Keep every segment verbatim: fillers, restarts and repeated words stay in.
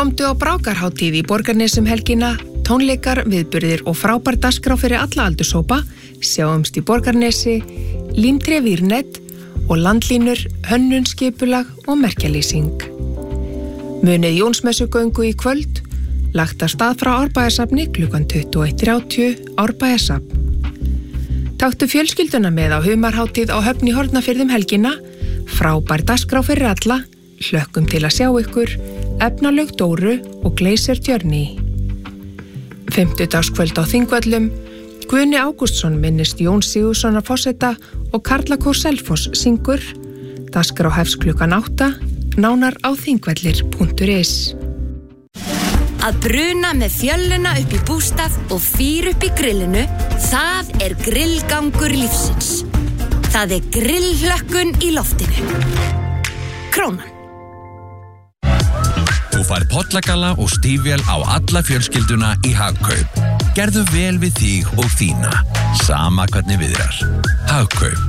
Komdu á Brákarhátíð í Borgarnesum helgina, tónleikar, viðburðir og frábær dagskrá fyrir alla aldurshópa, sjáumst í Borgarnesi, límtré Vírnet og landlínur, hönnun, skipulag og merkjalýsing. Munið Jónsmessugöngu í kvöld, lagt af stað frá Árbæjarsafni klukkan tuttugu og eitt þrjátíu, Árbæjarsafn. Taktu fjölskylduna með á humarhátíð á Höfn í Hornafirði helgina, frábær dagskrá fyrir alla, hlökkum til að sjá ykkur, efnalög Dóru og Glacier Journey. Fimmtudagskvöld á Þingvöllum, Guðni Ágústsson minnist Jón Sigurðssonar forseta og Karlakór Selfoss syngur, dagskrá hefst klukkan átta, nánar á þingvellir punktur is. Að bruna með fjölluna upp í bústað og fýr upp í grillinu, það er grillgangur lífsins. Það er grillhlökkun í loftinu. Krónan. Þú fær pollagalla og stífvél á alla fjölskylduna í Hagkaup. Gerðu vel við þig og þína, sama hvernig viðrar. Hagkaup.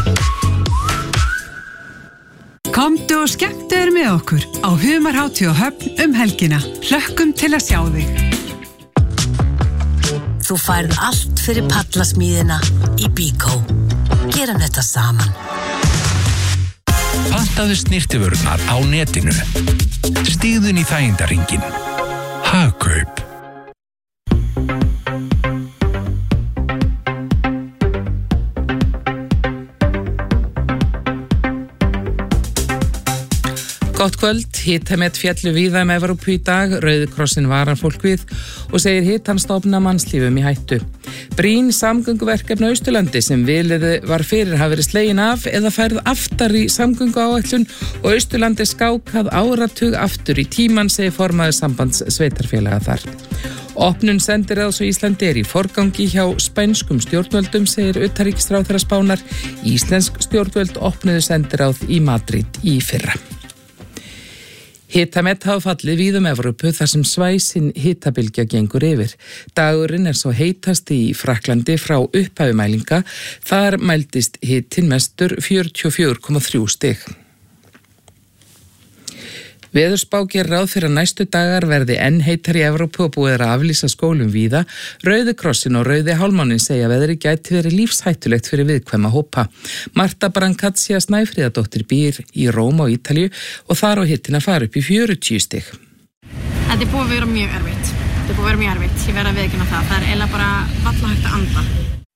Komdu og skemmtu þér með okkur á Humarhátíð og Höfn um helgina. Hlökkum til að sjá þig. Þú færð allt fyrir pallasmíðina í Bíkó. Gerum þetta saman. Pantaðu snyrtivörurnar á netinu. Stígðun í þægindaringin. Hagkaup. Gott kvöld, hitamet féllu víða um Evrópu í dag, Rauði krossin varar fólk við og segir hitan stofna mannslífum í hættu. Brýn samgönguverkefni á Austurlandi sem vilið var fyrir hafa verið slegin af eða færð aftar í samgönguáætlun og Austurlandi skákað áratug aftur í tíman, segir formaður sambands sveitarfélaga þar. Opnun sendiráðs á Íslandi er í forgangi hjá spænskum stjórnvöldum, segir utanríkisráðherra Spánar. Íslensk stjórnvöld opnuðu sendiráð í Madrid í fyrra. Hitamet hafa fallið víðum Evrópu þar sem svæsin hitabylgja gengur yfir. Dagurinn er svo heitasti í Frakklandi frá upphafi mælinga. Þar mældist hitin mestur fjörutíu og fjögur komma þrjú stig. Veðurspá gerir ráð fyrir að næstu dagar verði enn heitar í Evrópu og búið er að aflýsa skólum víða. Rauði krossin og Rauði hálfmáninn segja að veðri gæti verið lífshættulegt fyrir viðkvæma hópa. Marta Brancaccia Snæfríðardóttir býr í Róm á Ítalíu og þar á hittin að fara upp í fjörutíu stig. Þetta er búið að vera mjög erfitt. Þetta er búið að vera mjög erfitt. Ég verð að viðurkenna það. Það er eiginlega bara varla hægt að anda.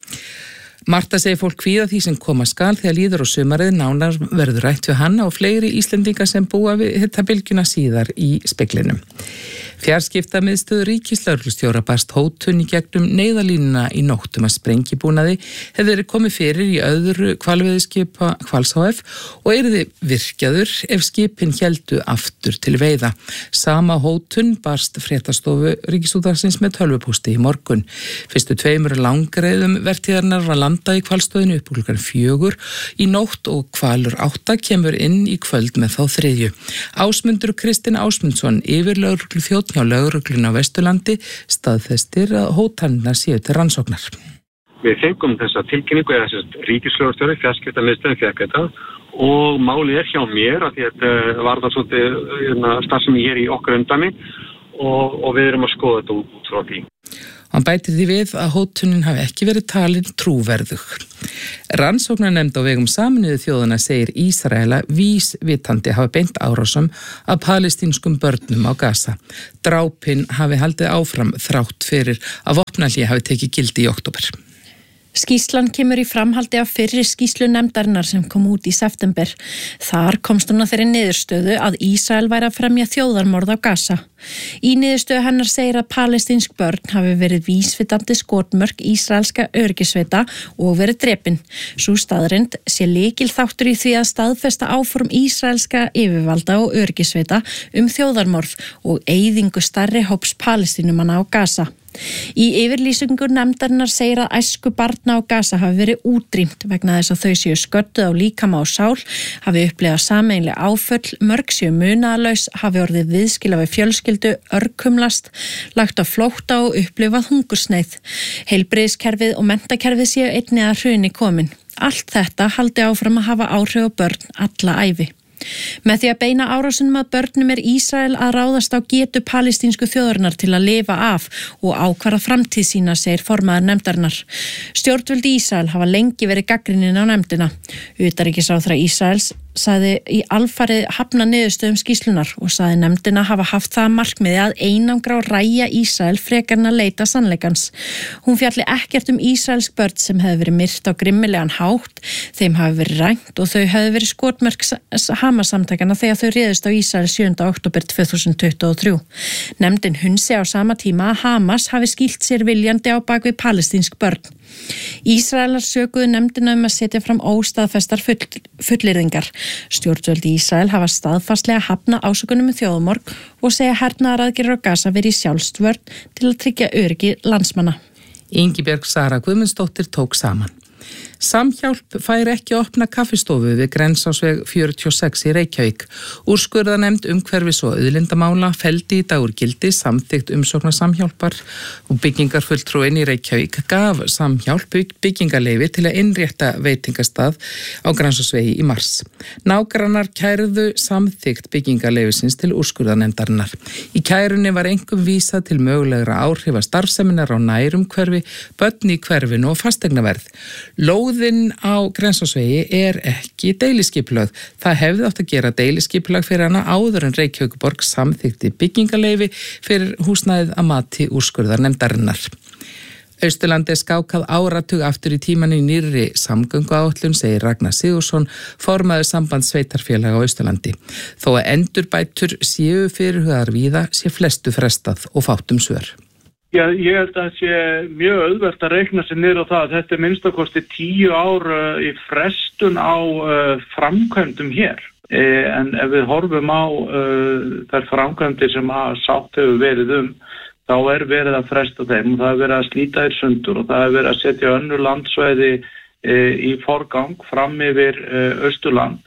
Marta segir fólk kvíða því sem koma skal þegar líður og sumarið, nánar verður rætt við hana og fleiri Íslendinga sem búa við hitabylgjuna síðar í speglinum. Fjarskiptamiðstöð ríkislögreglustjóra barst hótun í gegnum neyðarlínuna í nótt um að sprengibúnaði hefði verið komið fyrir í öðru hvalveiðiskipa Hvals H F og yrði virkjaður ef skipin héldu aftur til veiða. Sama hótun barst fréttastofu Ríkisútvarpsins með tölvupósti í morgun. Fyrstu tveimur langreiðum vertíðarinnar var landað í hvalstöðinu upp klukkan fjögur í nótt og hvalur átta kemur inn í kvöld með þá þriðju. Ásmundur Kristinn Ásmundsson, yfirlögregluþjónn hjá lögreglunni á Vesturlandi, staðfestir að hótanirnar séu til rannsóknar. Við fengum þessa tilkynningu eða þess ríkislögreglustjóri, fjarskiptamiðstöðin fékk þetta og málið er hjá mér af því að þetta var það svolítið starfsemi hér í okkar umdæmi og, og við erum að skoða þetta út frá því. Hann bætir því við að hótunin hafi ekki verið talin trúverðug. Rannsóknarnefnd á vegum Sameinuðu þjóðanna segir Ísraela vísvitandi hafa beint árásum af palestínskum börnum á Gaza. Drápin hafi haldið áfram þrátt fyrir að vopnahlé hafi tekið gildi í október. Skýrslan kemur í framhaldi af fyrri skýrslu nefndarinnar sem kom út í september. Þar komst hún að þeirri niðurstöðu að Ísrael væri að fremja þjóðarmorð á Gaza. Í niðurstöðu hennar segir að palestínsk börn hafi verið vísvitandi skotmörk ísraelska öryggisveita og verið drepin. Sú staðreynd sé lykilþáttur í því að staðfesta áform ísraelska yfirvalda og öryggisveita um þjóðarmorð og eyðingu stærri hóps palestínumanna á Gaza. Í yfirlýsingu nefndarinnar segir að æsku barna á Gaza hafi verið útrýmt vegna þess að þau séu sködduð á líkama og sál, hafi upplifað sameiginleg áföll, mörg séu munaðarlaus, hafi orðið viðskila við fjölskyldu, örkumlast, lagt á flótta og upplifað hungursneið. Heilbrigðiskerfið og menntakerfið séu einnig að hruni komin. Allt þetta haldi áfram að hafa áhrif á börn alla ævi. Með því að beina árásunum að börnum er Ísrael að ráðast á getu palestínsku þjóðarinnar til að lifa af og ákvarða framtíð sína, segir formaður nefndarinnar. Stjórnvöld Ísrael hafa lengi verið gagnrýnin á nefndina. Utanríkisráðherra Ísraels sagði í alfarið hafna niðurstöðum skýrslunar og sagði nefndina hafa haft það markmiði að einangra og ræja Ísrael frekar en að leita sannleikans. Hún fjalli ekkert um ísraelsk börn sem hefði verið myrt á grimmilegan hátt, þeim hafi verið rænt og þau hefði verið skotmörk Hamas-samtakana þegar þau réðust á Ísrael sjöunda október tvö þúsund tuttugu og þrjú. Nefndin hunsi á sama tíma að Hamas hafi skýlt sér viljandi á bak við palestínsk börn. Ísraelar sökuðu nefndina um að setja fram óstaðfestar full, fullyrðingar. Stjórnvöld í Ísrael hafa staðfastlega hafna ásökunum um þjóðamorð og segja hernaðaraðgerðir á Gaza verið í sjálfsvörn til að tryggja öryggi landsmanna. Ingibjörg Sara Guðmundsdóttir tók saman. Samhjálp fær ekki að opna kaffistofu við Grensásveg fjörutíu og sex í Reykjavík. Úrskurðarnefnd umhverfis og auðlindamála felldi í dag úr gildi samþykkt umsóknar Samhjálpar og byggingarfulltrúinn í Reykjavík gaf Samhjálp byggingarleyfi til að innrétta veitingastað á Grensásvegi í mars. Nágrannar kæruðu samþykkt byggingarleyfisins til úrskurðarnefndarinnar. Í kærunni var einkum vísað til mögulegra áhrifa starfseminar á nærumhverfi, börn í hverfinu og fasteignaverð. Lóðin á Grensásvegi er ekki deilisskipulögð. Það hefði átt að gera deilisskipulag fyrir hana áður en Reykjavíkurborg samþykti byggingarleyfi fyrir húsnæðið að mati úrskurðarnefndarinnar. Austurlandi er skákað áratug aftur í tíman í nýrri samgönguáætlun, segir Ragnar Sigurðsson, formaður sambands sveitarfélaga á Austurlandi. Þó að endurbætur séu fyrirhugaðar víða sé flestu frestað og fátt um svör. Já, ég held að það sé mjög auðvelt að reikna sér niður á það að þetta er minnstakosti tíu ár uh, í frestun á uh, framkvæmdum hér. E, en ef við horfum á uh, þær framkvæmdir sem að sátt hefur verið um, þá er verið að fresta þeim og það er verið að slíta þér sundur og það er verið að setja önnur landsvæði e, í forgang fram yfir e, Austurland.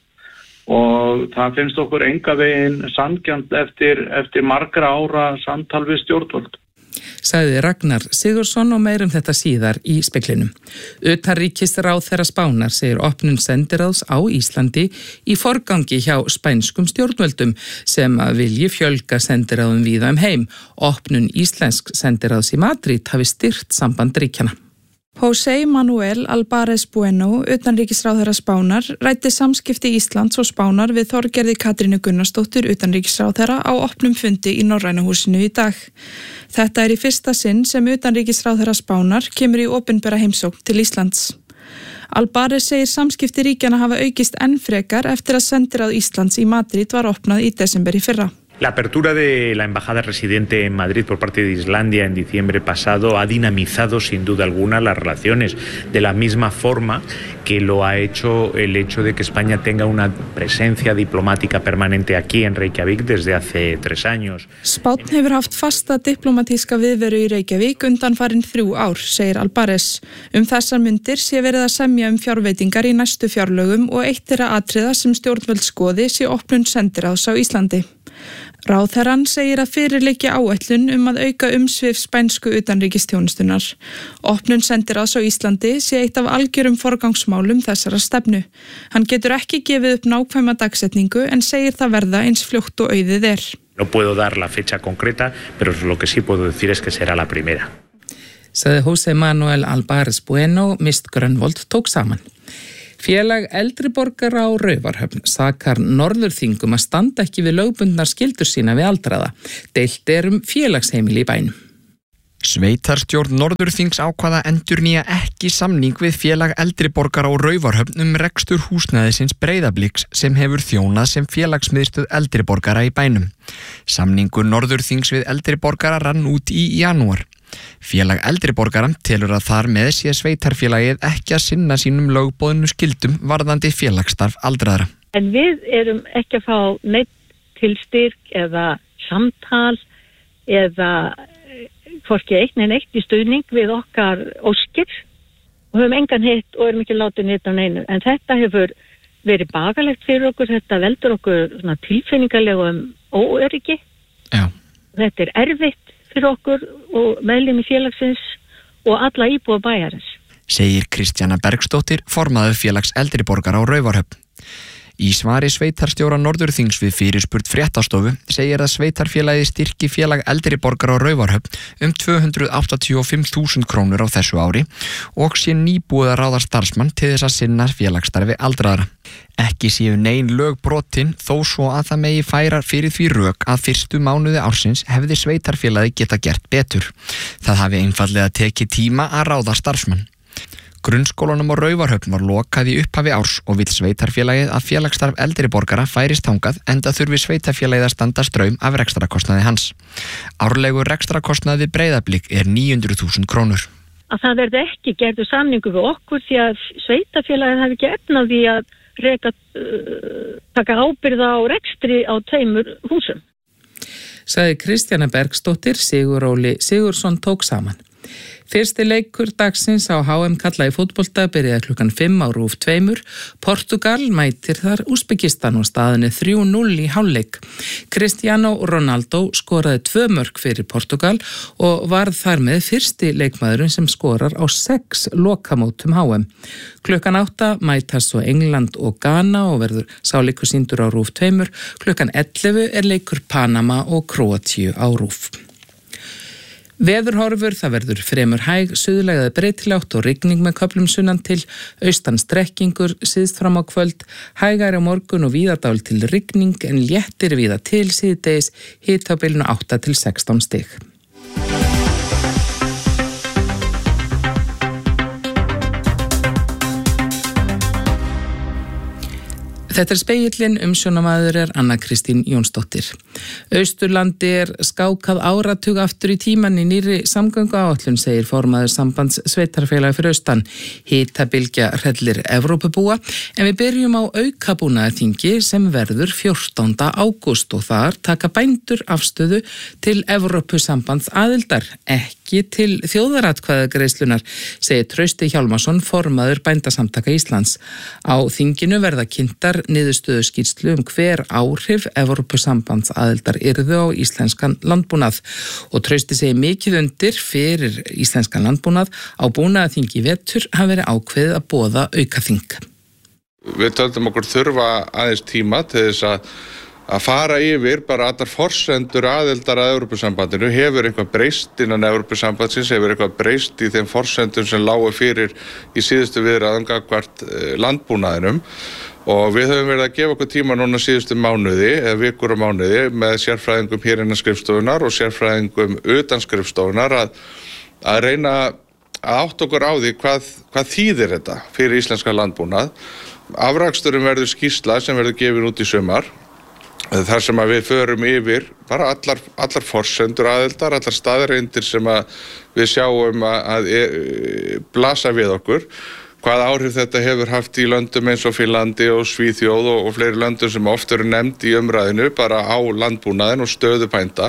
Og það finnst okkur enga veginn sanngjarnt eftir, eftir margra ára samtal við stjórnvöld. Sagði Ragnar Sigurðsson og meir um þetta síðar í speklinum. Utanríkisráðherra Spánar segir opnun sendiráðs á Íslandi í forgangi hjá spænskum stjórnvöldum sem að vilji fjölga sendiráðum víða um heim. Opnun íslensk sendiráðs í Madrid hafi styrkt samband ríkjana. José Manuel Álvarez Bueno, utanríkisráðherra Spánar, ræddi samskipti Íslands og Spánar við Þorgerði Katrínu Gunnarsdóttur utanríkisráðherra á opnum fundi í Norræna húsinu í dag. Þetta er í fyrsta sinn sem utanríkisráðherra Spánar kemur í opinbera heimsókn til Íslands. Álvarez segir samskipti ríkjana hafa aukist enn frekar eftir að sendiráð Íslands í Madrid var opnað í desember í fyrra. La apertura de la embajada residente en Madrid por parte de Islandia en diciembre pasado ha dinamizado sin duda alguna las relaciones de la misma forma que lo ha hecho el hecho de que España tenga una presencia diplomática permanente aquí en Reykjavík desde hace tres años. Spánn hefur haft fasta diplomatíska viðveru í Reykjavík undanfarin þrjú ár, segir Álvarez. Um þessar mundir sé verið að semja um fjárveitingar í næstu fjárlögum og eitt þeirra atriða sem stjórnvöld skoði sé opnun sendiráðs á Íslandi. Ráðherrann segir að fyrirliggja áætlun um að auka umsvif spænsku utanríkisþjónustunnar. Opnun sendiráðs á Íslandi sé eitt af algjörum forgangsmálum þessara stefnu. Hann getur ekki gefið upp nákvæma dagsetningu en segir það verða eins fljótt og auðið er. No puedo dar la fecha concreta, pero lo que sí puedo decir es que será la primera. Sagði José Manuel Álvarez Bueno, Mist Grönvold tók saman. Félag eldri borgara á Raufarhöfn sakar Norðurþingum að standa ekki við lögbundnar skyldur sína við aldraða. Deilt er um félagsheimili í bænum. Sveitarstjórn Norðurþings ákvaða endurnýja ekki samning við félag eldri borgara á Raufarhöfn um rekstur húsnæðisins Breiðabliks sem hefur þjónað sem félagsmiðstöð eldri borgara í bænum. Samningur Norðurþings við eldri borgara rann út í janúar. Félag eldri borgara telur að þar með sé sveitarfélagið ekki að sinna sínum lögboðnu skildum varðandi félagsstarf aldraðra. En við erum ekki að fá neitt tilstyrk eða samtal eða hvorki eitt en eitt í stuðning við okkar óskir og höfum engan hitt og erum ekki látið hitt á neinu. En þetta hefur verið bagalegt fyrir okkur, þetta veldur okkur svona tilfinningalegum óöryggi. Já. Þetta er erfitt fyrir okkur og meðlimi félagsins og alla íbúa bæjarins. Segir Kristjana Bergsdóttir, formaður félags eldri borgara á Raufarhöfn. Í svari sveitarstjóra Norðurþings við fyrirspurn Fréttastofu segir að sveitarfélagið styrki félag eldri borgara á Raufarhöfn um tvö hundruð áttatíu og fimm þúsund krónur á þessu ári og sé nýbúið að ráða starfsmann til þess að sinna félagsstarfi aldraðra. Ekki séu nein lög brotin þó svo að það megi færa fyrir því rök að fyrstu mánuði ársins hefði sveitarfélagið geta gert betur. Það hafi einfaldlega tekið tíma að ráða starfsmann. Grunnskólanum á Raufarhöfn var lokað í upphafi árs og vill sveitarfélagið að félagsstarf eldri borgara færist þangað enda þurfi sveitarfélagið að standa straum af rekstrakostnaði hans. Árlegur rekstrakostnaði Breiðablik er níu hundruð þúsund krónur. Að það verði ekki gerðu samningu við okkur því að sveitarfélagið hafi ekki efna því að reka, uh, taka ábyrgð á rekstri á tveimur húsum. Sagði Kristjana Bergsdóttir, Sigur Óli Sigursson tók saman. Fyrsti leikur dagsins á H M kalla í fótbolta byrjaði klukkan fimm á RÚV tvö. Portugal mætir þar Úsbekistan og staðan er þrjú núll í hálfleik. Cristiano Ronaldo skoraði tvö mörk fyrir Portugal og varð þar með fyrsti leikmaðurinn sem skorar á sex lokamótum H M. Klukkan átta mætast svo England og Ghana og verður sá leikur sýndur á RÚV tvö. Klukkan ellefu er leikur Panama og Króatíu á RÚV. Veðurhorfur, það verður fremur hæg, suðlæg eða breytilátt og rigning með köflum sunnan til, austan strekkingur, síðst fram á kvöld, hægari á morgun og víða dál til rigning en léttir víða til síðdegis, hiti á bilinu átta til sextán stig. Þetta er spegillinn, umsjónamaður er Anna Kristín Jónsdóttir. Austurlandi er skákað áratug aftur í tíman í nýrri samgönguáætlun, segir formaður sambands sveitarfélaga fyrir austan. Hitabylgja hrellir Evrópubúa, en við byrjum á aukabúnaðarþingi sem verður fjórtánda ágúst og þar taka bændur afstöðu til Evrópusambands aðildar, ekki til þjóðaratkvæðagreiðslunar, segir Trausti Hjálmarsson, formaður bændasamtaka Íslands. Á þinginu verða kynntar niðurstöðu skýrslu um hver áhrif Evrópusambands aðildar yrðu á íslenskan landbúnað og Trausti segir mikið undir fyrir íslenskan landbúnað á búnaðarþingi í vetur hafi verið ákveðið að boða aukaþing. Við töldum okkur þurfa aðeins tíma til þess að að fara yfir bara allar forsendur aðildar að Evrópusambandinu. Hefur eitthvað breyst innan Evrópusambandsins, hefur eitthvað breyst í þeim forsendum sem lágu fyrir í síðustu viðræðum gagnvart landbúnaðinum. Og við höfum verið að gefa okkur tíma núna síðustu mánuði, eða vikur og mánuði, með sérfræðingum hér innan skrifstofunar og sérfræðingum utan skrifstofunar að, að reyna að átta okkur á því hvað, hvað þýðir þetta fyrir íslenska landbúnað. Afraksturinn verður skýrsla sem verður gefin út í sumar, þar sem að við förum yfir bara allar, allar forsendur aðildar, allar staðreyndir sem að við sjáum að, að e, blasa við okkur. Hvað áhrif þetta hefur haft í löndum eins og Finnlandi og Svíþjóð og, og fleiri löndum sem oft eru nefnd í umræðinu bara á landbúnaðin og stöðu bænda.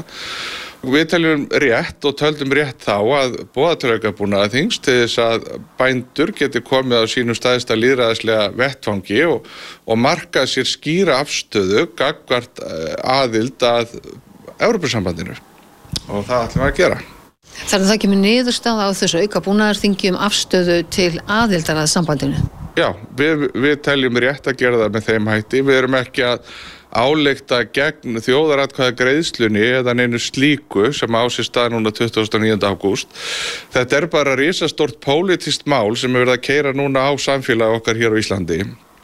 Við teljum rétt og töldum rétt þá að boða til aukabúnaðarþings til þess að bændur geti komið á sínum stæðsta lýðræðislega vettvangi og, og marka sér skýra afstöðu gagnvart aðild að Evrópusambandinu og það ætlum við að gera. Þannig að það kemur niðurstaða á þessu aukabúnaðarþingi um afstöðu til aðildar að sambandinu? Já, við, við teljum rétt að gera það með þeim hætti. Við erum ekki að álykta gegn þjóðaratkvæðagreiðslunni eða neinu slíku sem á sér stað núna tuttugasta og níunda ágúst. Þetta er bara risastórt pólitískt mál sem er verið að keyra núna á samfélagi okkar hér á Íslandi.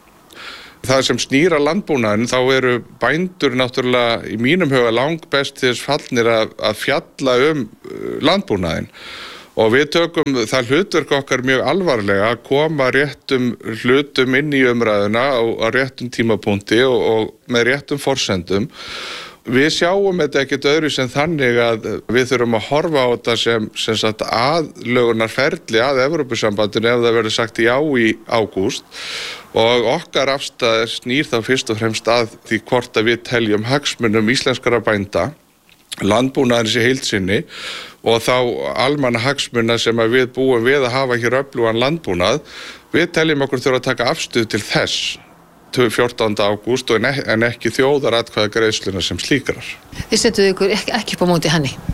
Það sem snýra landbúnaðin, þá eru bændur náttúrulega í mínum huga langbest til þess fallnir að, að fjalla um landbúnaðin. Og við tökum það hlutverk okkar mjög alvarlega að koma réttum hlutum inn í umræðuna á, á réttum tímapunkti og, og með réttum forsendum. Við sjáum þetta ekkert öðru sem þannig að við þurfum að horfa á þetta sem, sem sagt aðlögunarferli að Evrópusambandinu ef það verður sagt já í ágúst. Og okkar afstæð snýr þá fyrst og fremst að því hvort að við teljum hagsmunum íslenskara bænda, landbúnaðarins í heild sinni og þá almanna hagsmuna sem að við búum við að hafa hér öflugan landbúnað. Við teljum okkur þurfa að taka afstöðu til þess fjórtánda ágúst en ekki þjóðaratkvæðagreiðsluna sem slíkrar. Þið setuðu ykkur ekki, ekki upp á móti henni?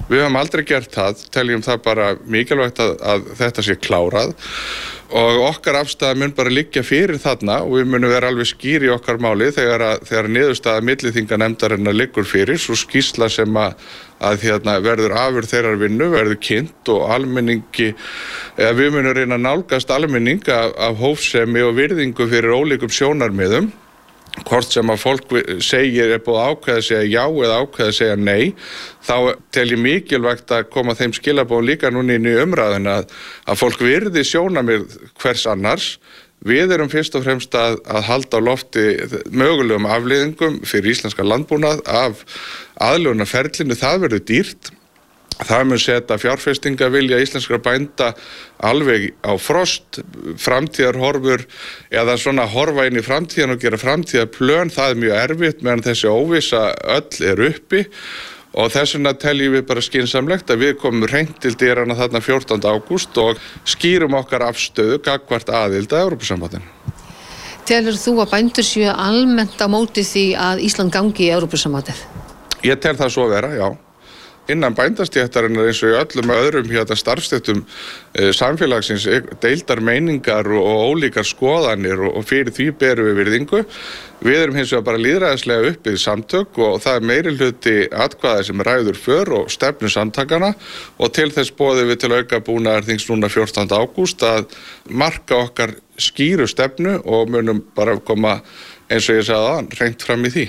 Við höfum aldrei gert það, teljum það bara mikilvægt að, að þetta sé klárað og okkar afstæða mun bara liggja fyrir þarna og við munum vera alveg skýr í okkar máli þegar að, þegar niðurstaða milliþinganefndarinnar liggur fyrir, svo skýrsla sem að, að hérna, verður afur þeirrar vinnu, verður kynnt og almenningi, eða við munum reyna að nálgast almenning af, af hófsemi og virðingu fyrir ólíkum sjónarmiðum. Hvort sem að fólk segir er búið ákveða að segja já eða ákveða að segja nei, þá tel ég mikilvægt að koma þeim skilabóðum líka núna inn í umræðuna að, að fólk virði sjónarmið hvers annars. Við erum fyrst og fremst að, að halda á lofti mögulegum afleiðingum fyrir íslenska landbúnað af aðlögunarferlinu, það verður dýrt. Það mun setja fjárfestingavilja íslenskra bænda alveg á frost, framtíðarhorfur eða svona horfa inn í framtíðan og gera framtíðarplön, það er mjög erfitt meðan þessi óvissa öll er uppi og þess vegna teljum við bara skynsamlegt að við komum hreint til dyrana þarna fjórtánda ágúst og skýrum okkar afstöðu gagnvart aðild að Evrópusambandinu. Telur þú að bændur séu almennt á móti því að Ísland gangi í Evrópusambandið? Ég tel það svo vera, já. Innan bændastéttarinnar eins og í öllum öðrum hérna starfstéttum e, samfélagsins deildar meiningar og, og ólíkar skoðanir og, og fyrir því berum við virðingu. Við erum hins vegar bara lýðræðislega uppið samtök og það er meiri hluti atkvæði sem ræður för og stefnu samtakana og til þess boðum við til auka búnaðarþings núna fjórtánda ágúst að marka okkar skýru stefnu og munum bara koma eins og ég sagði aðan hreint fram í því.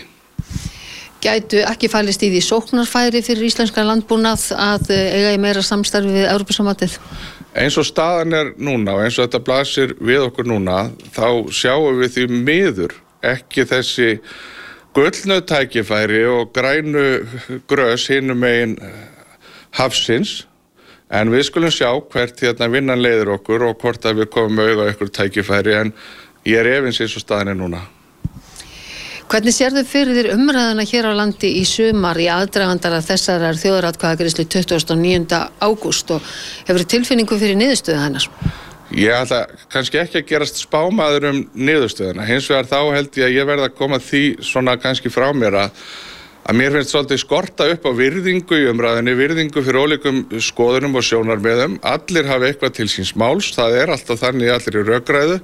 Gætu ekki fælist í því sóknarfæri fyrir íslenska landbúnað að eiga í meira samstarfi við Evrópusambandið? Eins og staðan er núna og eins og þetta blasir við okkur núna, þá sjáum við því miður ekki þessi gullnu tækifæri og grænu grös hinum megin hafsins, en við skulum sjá hvert hérna vinnan leiðir okkur og hvort að við komum auga ykkur tækifæri, en ég er efins eins og staðan er núna. Hvernig sérðu fyrir þér umræðuna hér á landi í sumar í aðdragandara þessarar þjóðaratkvæðagreiðslu tuttugasta og níunda ágúst og hefur tilfinningu fyrir niðurstöðu hennar? Ég ætla kannski ekki að gerast spámaður um niðurstöðuna. Hins vegar þá held ég að ég verða að koma því svona kannski frá mér að, að mér finnst svolítið skorta upp á virðingu í umræðinni, virðingu fyrir ólíkum skoðunum og sjónarmiðum. Allir hafa eitthvað til síns máls, það er alltaf þannig allir í rökræðu.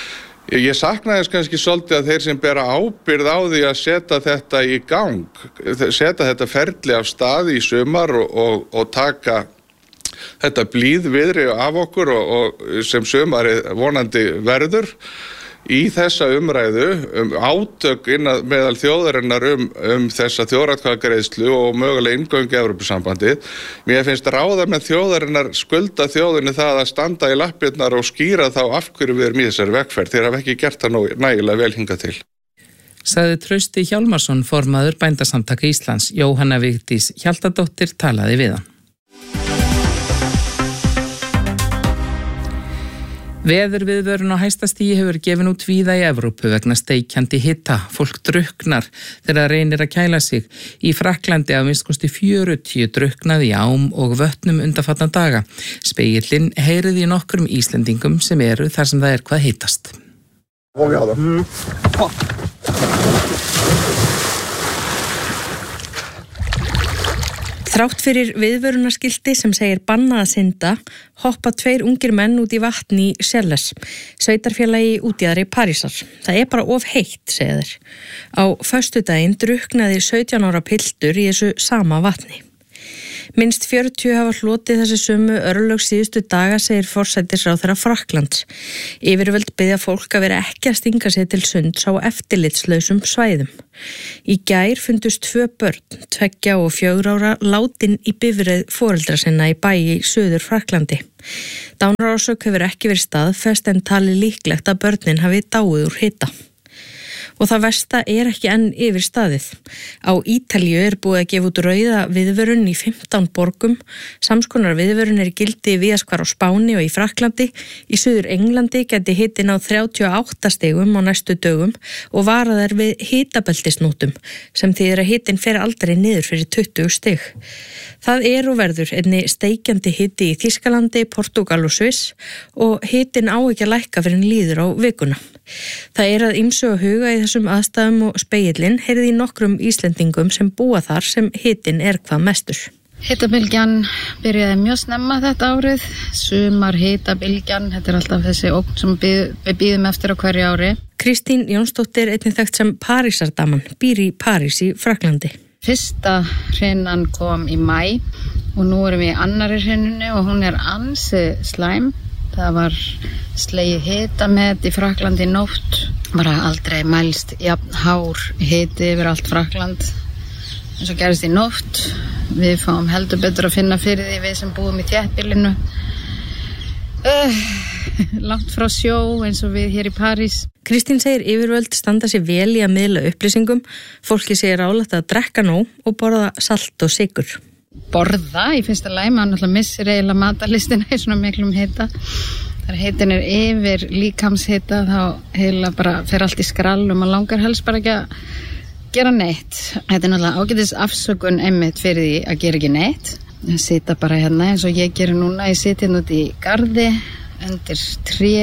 Ég saknaði þess kannski svolítið að þeir sem bera ábyrgð á því að setja þetta í gang, setja þetta ferli af stað í sumar og, og, og taka þetta blíðviðri af okkur og, og sem sumarið vonandi verður í þessa umræðu um átök innan meðal þjóðarinnar um, um þessa þjóðaratkvæðagreiðslu og mögulega inngöngu í Evrópusambandið. Mér finnst ráða með þjóðarinnar skulda þjóðinni það að standa í lappirnar og skýra þá af hverju við erum í þessari vegferð. Þeir hafa ekki gert það nægilega vel hingað til. Sagði Trausti Hjálmarsson, formaður Bændasamtaka Íslands. Jóhanna Vigdís Hjaltadóttir talaði við hann. Veðurviðvörun á hæsta stigi hefur gefin út víða í Evrópu vegna steikjandi hita. Fólk drukknar þegar það reynir að kæla sig. Í Frakklandi af minnst kosti fjörutíu drukknaði í ám og vötnum undanfarna daga. Spegillinn heyriði í nokkrum Íslendingum sem eru þar sem það er hvað hitast. Mm. Þrátt fyrir viðvörunarskilti sem segir bannað að synda, hoppa tveir ungir menn út í vatni í Sjelles, sveitarfélagi útjaðri Parísar. Það er bara of heitt, segja þeir. Á föstudaginn drukknaði sautján ára piltur í þessu sama vatni. Minnst fjörutíu hafa hlotið þessi sömu örlög síðustu daga, segir forsætisráðherra Frakklands. Yfirvöld biðja fólk að vera ekki að stinga sig til sunds á eftirlitslausum svæðum. Í gær fundust tvö börn, tveggja og fjögur ára, látin í bifreið foreldra sinna í bæ í Suður Frakklandi. Dánarorsök hefur ekki verið staðfest en talið líklegt að börnin hafi dáið úr hita. Og það versta er ekki enn yfir staðið. Á Ítalíu er búið að gefa út rauða viðvörun í fimmtán borgum. Samskonar viðvörun er í gildi víðast hvar á Spáni og í Frakklandi. Í Suður Englandi geti hitinn á þrjátíu og átta stigum á næstu dögum og varað er við hitabeltisnótum sem þýðir að hitinn fer aldrei niður fyrir tuttugu stig. Það er og verður einni steikjandi hiti í Þýskalandi, Portúgal og Sviss og hitinn á ekki að lækka fyrir en líður á vikuna. Það er að ýmsu að huga í þessum aðstæðum og spegillinn heyrði í nokkrum Íslendingum sem búa þar sem hitinn er hvað mestur. Hitabylgjan byrjaði mjög snemma þetta árið, sumar hitabylgjan, þetta er alltaf þessi ógn sem við býðum eftir á hverju ári. Kristín Jónsdóttir, einnig þekkt sem Parísardaman, býr í París í Fraklandi. Fyrsta hreinan kom í maí og nú erum við í annari hreinunni og hún er ansi slæm. Það var slegið hitamet í Fraklandi í nótt, bara aldrei mælst jafn hár hiti yfir allt Frakland. eins og gerist í nótt. Við fáum heldur betur að finna fyrir því við sem búum í þéttbýlinu. Uh, langt frá sjó eins og við hér í París. Kristín segir yfirvöld standa sér vel í að miðla upplýsingum. Fólki segir ráðlegt að drekka nóg og borða salt og sykur. Borða í fyrsta lagi, maður náttúrulega missir eiginlega matalistina í svona miklum hita. Þar heitin er yfir líkamshita, þá heila bara fer allt í skrall og maður langar helst bara ekki að gera neitt. Þetta er náttúrulega ágætis afsökun einmitt fyrir því að gera ekki neitt. Ég sita bara hérna eins og ég gerir núna, ég siti hérna út í garði, undir tré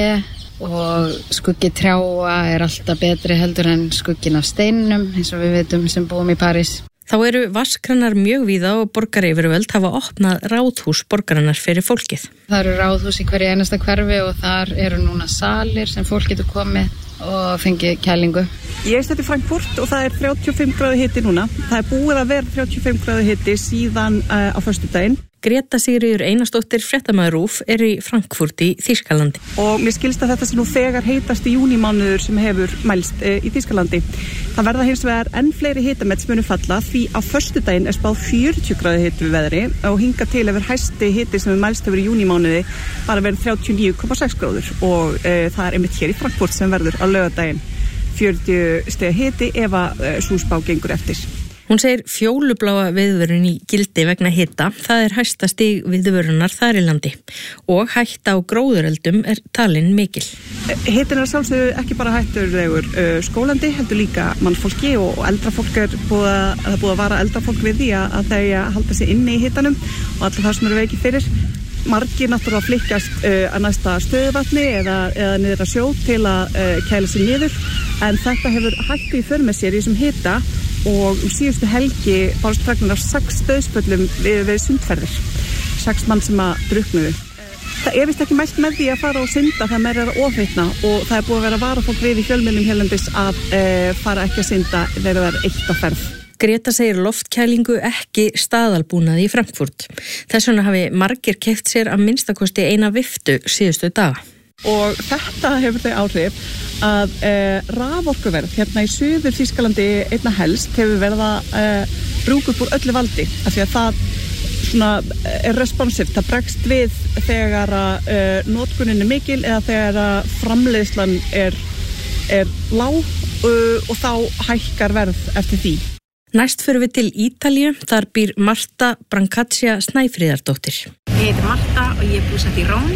og skuggi trjáa er alltaf betri heldur en skuggin af steinum eins og við veitum sem búum í París. Þá eru vatnskranar mjög víða og borgaryfirvöld hafa opnað ráðhús borgarinnar fyrir fólkið. Það eru ráðhús í hverju einasta hverfi og þar eru núna salir sem fólk getur komið og fengið kælingu. Ég er stödd í Frankfurt og það er þrjátíu og fimm gráðu hiti núna. Það er búið að vera þrjátíu og fimm gráðu hiti síðan uh, á föstudaginn. Greta Sigríður Einarsdóttir, fréttamaður RÚV, er í Frankfurt í Þýskalandi. Og mér skilst að þetta sé nú þegar heitasti júnímánuður sem hefur mælst uh, í Þýskalandi. Það verða hins vegar enn fleiri hitamett sem munu falla því á föstudaginn er spáð fjörutíu gráðu hiti við veðri og hingað til hefur hæsti hiti sem við mælst hefur í júnímánuði bara verið þrjátíu og níu komma sex gráður og uh, það er einmitt hér í Frankfurt sem verður á laugardaginn fjörutíu stiga hiti ef að uh, sú spá gengur eftir. Hún segir fjólubláa viðvörun í gildi vegna hita, það er hæsta stig viðvörunar þar í landi og hætta á gróðureldum er talin mikil. Hitin er sjálfsögðu ekki bara hættulegur uh, skólandi, heldur líka mannfólki og eldra fólk er búið að, það er búið að vara eldra fólk við því að, að þau halda sig inni í hitanum og allir það sem eru veikir fyrir. Margir náttúrulega flikkast uh, að næsta stöðuvatni eða, eða niður að sjó til að uh, kæla sig niður en þetta hefur hættu í för með sér í þessum hita og um síðustu helgi bárust fregnir af sex döðsföllum við, við sundferðir, sex mann sem að druknuðu. Það er vist ekki mælt með því að fara og synda þegar maður er að ofhitna og það er búið að vera að vara fólk við í fjölmiðlum hérlendis að e, fara ekki að synda þegar það er eitt á ferð. Greta segir loftkælingu ekki staðalbúnaði í Frankfurt. Þess vegna hafi margir keypt sér að minnstakosti eina viftu síðustu daga. Og þetta hefur þau áhrif að e, raforkuverð hérna í suður Þýskalandi einna helst hefur verið að e, brúka upp úr öllu valdi af því að það svona, er responsivt, það bregst við þegar að e, notkunin er mikil eða þegar að framleiðslan er, er lág e, og þá hækkar verð eftir því. Næst fyrir við til Ítalíu, þar býr Marta Brancaccia Snæfríðardóttir. Ég heiti Marta og ég er búsett í Róm.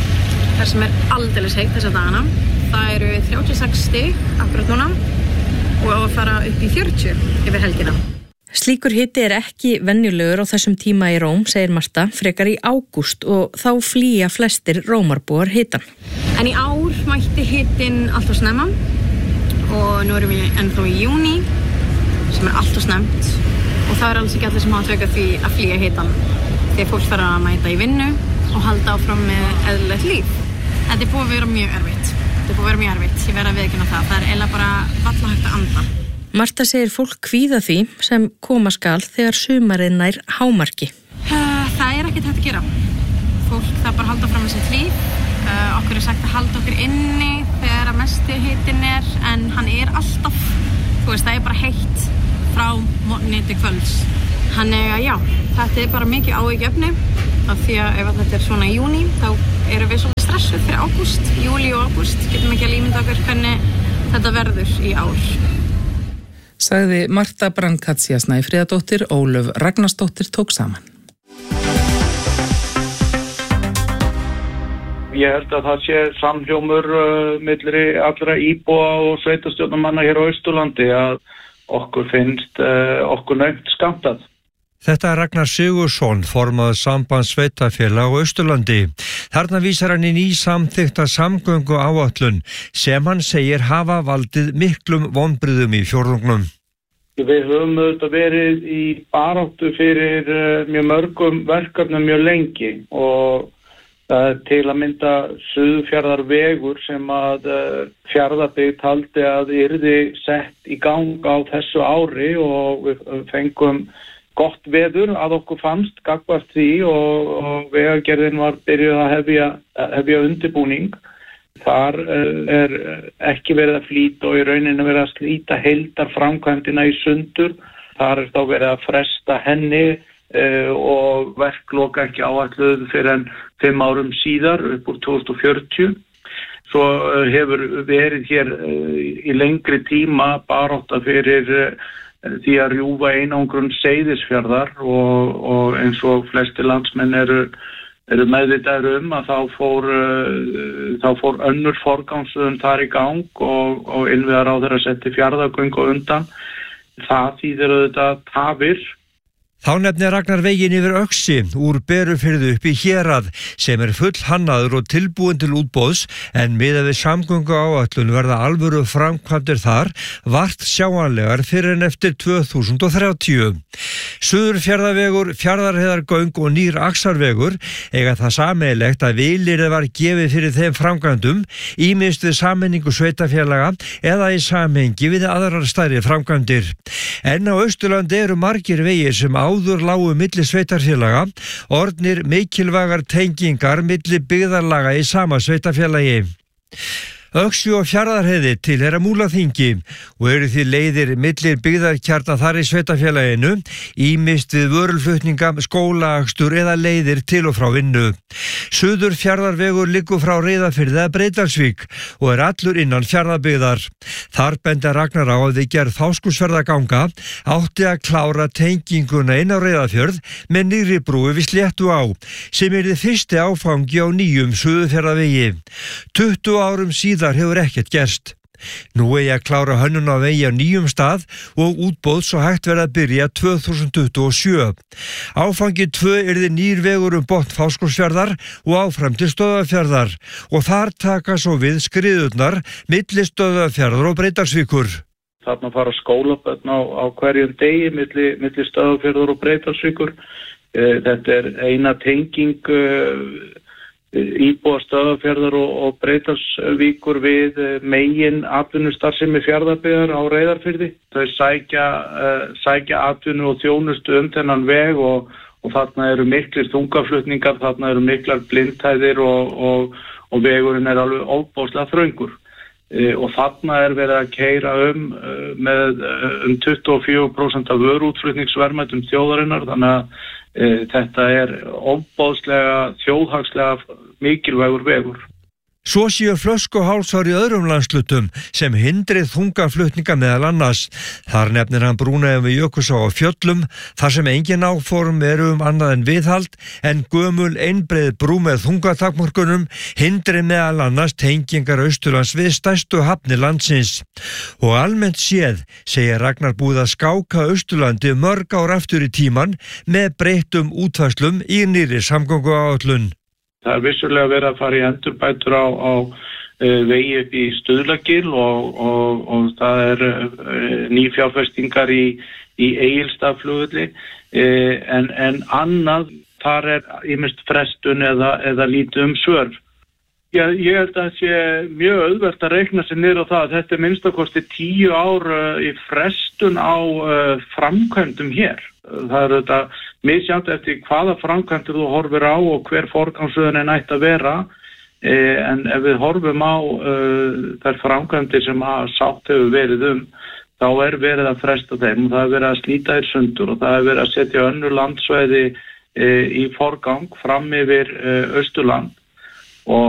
þar sem er aldeilis heitt þessa dagana. Það eru þrjátíu og sex stig akkurat núna og að fara upp í fjörutíu yfir helgina. Slíkur hiti er ekki venjulegur á þessum tíma í Róm, segir Marta, frekar í ágúst og þá flýja flestir Rómarbúar hitan. En í ár mætti hitin alltaf snemma og nú erum við ennþá í júní sem er alltaf snemt og það er alls ekki allir sem hafa tök að því að flýja hitan því að fólk þarf að mæta í vinnu og halda áfram með eðlilegt líf. Þetta er búið að vera mjög erfitt. Þetta er búið að vera mjög erfitt, ég verð að viðurkenna það. Það er eiginlega bara varla hægt að anda. Marta segir fólk kvíða því sem koma skal þegar sumarið nær hámarki. Það er ekkert hægt að gera. Fólk það bara halda fram með sitt líf. Uh, okkur er sagt að halda okkur inni þegar að mesti hitinn er, en hann er alltaf, þú veist, það er bara heitt frá morgni til kvölds. Þannig að já, þetta er bara mikið áhyggjuefni af því að ef þetta er svona í júní þá erum við svona stressuð fyrir ágúst, júlí og ágúst, getum ekki að límynda okkur hvernig þetta verður í ár. Sagði Marta Brancaccia Snæfríðardóttir, Ólöf Ragnarsdóttir tók saman. Ég held að það sé samhljómur uh, milli allra íbúa og sveitarstjórnarmanna hér á Austurlandi að okkur finnst uh, okkur naumt skammtað. Þetta er Ragnar Sigurðsson, formaður Sambands sveitarfélaga á Austurlandi. Þarna vísar hann í ný samþykkta samgöngu áætlun sem hann segir hafa valdið miklum vonbrigðum í fjórðungnum. Við höfum auðvitað verið í baráttu fyrir uh, mjög mörgum verkefnum mjög lengi og það er til að mynda Suðurfjarðarvegur sem að uh, Fjarðabyggð taldi að yrði sett í gang á þessu ári og við fengum gott veður að okkur fannst gagnvart því og, og vegagerðin var byrjuð að hefja, hefja undirbúning. Þar er ekki verið að flýta og í rauninu verið að slíta heildar framkvæmdina í sundur. Þar er þá verið að fresta henni uh, og verkloka ekki áætluð fyrir en fimm árum síðar upp úr tvö þúsund og fjörutíu. Svo uh, hefur verið hér uh, í lengri tíma barátta fyrir uh, því að rjúfa einangrun Seyðisfjarðar og, og eins og flesti landsmenn eru eru meðvitaðir um að þá fór, uh, þá fór önnur forgangsröðun þar í gang og, og innviðaráðherra setti Fjarðargöng á undan. Það þýðir auðvitað tafir. Þá nefnir Ragnar veginn yfir Öxi úr Berufirði upp í Hérað sem er full hannaður og tilbúin til útboðs en miðað við samgöngu áætlun verða alvöru framkvæmdir þar vart sjáanlegar fyrir en eftir tvö þúsund og þrjátíu. Suðurfjarðavegur, Fjarðarheiðargöng og nýr Axarvegur eiga það sameiginlegt að vilyrði var gefið fyrir þeim framkvæmdum ýmist við sameiningu sveitarfélaga eða í samhengi við aðrar stærri framkvæmdir. En á Austurlandi eru margir vegir sem áður lágu milli sveitarfélaga, orðnir mikilvægar tengingar milli byggðarlaga í sama sveitarfélagi. Öxi og Fjarðarheiði tilheyra Múlaþingi og eru því leiðir millir byggðarkjarna þar í sveitarfélaginu, ýmist við vörulflutninga, skólaakstur eða leiðir til og frá vinnu. Suður Fjarðarvegur liggur frá Reyðarfirði að Breiðdalsvík og er allur innan Fjarðabyggðar. Þar benda Ragnar á að við gerð Fáskrúðsfjarðarganga átti að klára tenginguna inn á Reyðarfjörð með nýrri brúi við Sléttuá, sem er þið fyrsti áfangi á nýjum Suðurfjarðavegi. tuttugu árum síðan Þar hefur ekkert gerst. Nú eigi að klára hönnun á vegi á nýjum stað og útboð svo hægt verið að byrja tvö þúsund tuttugu og sjö. Áfangi tvö yrði nýr vegur um botn Fáskrúðsfjarðar og áfram til Stöðvarfjarðar og þar taka svo við skriðurnar milli Stöðvarfjarðar og Breiðdalsvíkur. Þarna fara skólabörn á, á hverjum degi milli, milli Stöðvarfjarðar og Breiðdalsvíkur. Þetta er eina tenging íbúa Stöðvarfjarðar og, og Breiðdalsvíkur við megin atvinnustarfsemi Fjarðabyggðar á Reyðarfirði. Þau sækja, uh, sækja atvinnu og þjónustu um þennan veg og, og þarna eru miklir þungaflutningar, þarna eru miklar blindhæðir og, og, og vegurinn er alveg ofboðslega þröngur. Uh, og þarna er verið að keyra um uh, með uh, um tuttugu og fjögur prósent af vöruútflutningsverðmætum þjóðarinnar, þannig að Uh, þetta er ofboðslega þjóðhagslega mikilvægur vegur. Svo séu flöskuhálsar í öðrum landslutum sem hindrið þungaflutninga meðal annars. Þar nefnir hann brúna yfir Jökulsá á Fjöllum, þar sem engin áform eru um annað en viðhald, en gömul einbreið brú með þungatakmörkunum hindri meðal annars tengingar Austurlands við stærstu hafnir landsins. Og almennt séð segir Ragnar búið að skáka Austurlandi mörg ár aftur í tíman með breyttum útfærslum í nýrri samgönguáætlun. Það er vissulega verið að fara í endurbætur á, á uh, vegi upp í Stuðlagil og, og, og það er uh, nýfjárfestingar í, í Egilsstaðaflugvelli uh, en, en annað þar er ýmist frestun eða, eða lítið um svör. Já, ég held að það sé mjög auðvelt að reikna sig niður á það að þetta er minnstakosti tíu ár uh, í frestun á uh, framkvæmdum hér. Það er þetta misjafnt eftir hvaða framkvæmdir þú horfir á og hver forgangsröðunin ætti að vera, eh, en ef við horfum á uh, þær framkvæmdir sem að sátt hefur verið um, þá er verið að fresta þeim og það er verið að slíta þér sundur og það er verið að setja önnur landsvæði eh, í forgang fram yfir eh, Austurland.